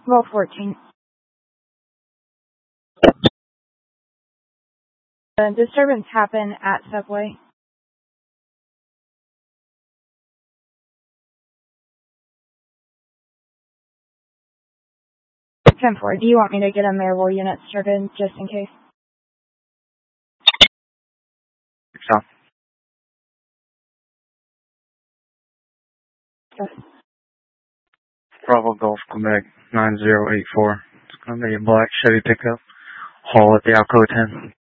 1214. The disturbance happened at Subway. 10-4. Do you want me to get a Maryville unit started just in case? So. Yes. Bravo Golf Quebec 9084. It's going to be a black Chevy pickup. Haul at the Alcoa 10.